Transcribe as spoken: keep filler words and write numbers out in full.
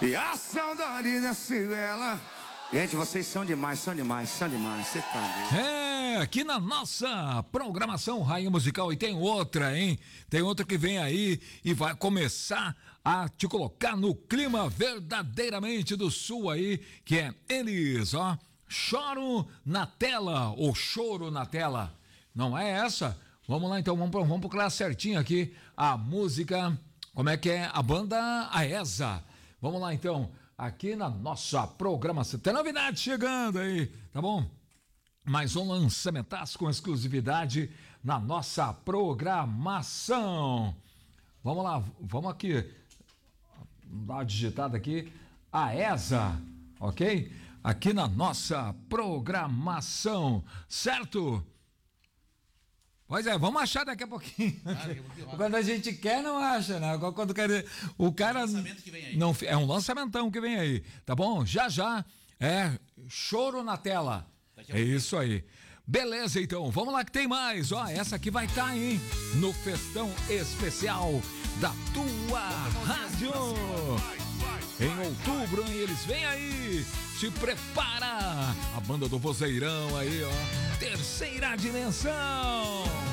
E a saudade dessa vela. Gente, vocês são demais, são demais, são demais. Você tá vendo? É, aqui na nossa programação Rainha Musical. E tem outra, hein? Tem outra que vem aí e vai começar a te colocar no clima verdadeiramente do sul aí, que é eles, ó. Choro na tela, ou choro na tela. Não é essa? Vamos lá então, vamos, vamos procurar certinho aqui a música. Como é que é? A banda Aesa. Vamos lá então, aqui na nossa programação. Tem novidade chegando aí, tá bom? Mais um lançamentaço com exclusividade na nossa programação. Vamos lá, vamos aqui. Vamos dar uma digitada aqui. Aesa, ok? Aqui na nossa programação, certo? Pois é, vamos achar daqui a pouquinho. Ah, daqui a pouquinho quando a gente quer, não acha, né? Quando quer, o cara. É um lançamento que vem aí. Não, é um lançamentão que vem aí, tá bom? Já já é choro na tela. É isso aí. Beleza, então, vamos lá que tem mais. Ó, essa aqui vai estar, tá, hein? No festão especial da tua rádio. Em outubro, hein? Eles vêm aí. Se prepara. A banda do Vozeirão aí, ó. Terceira dimensão.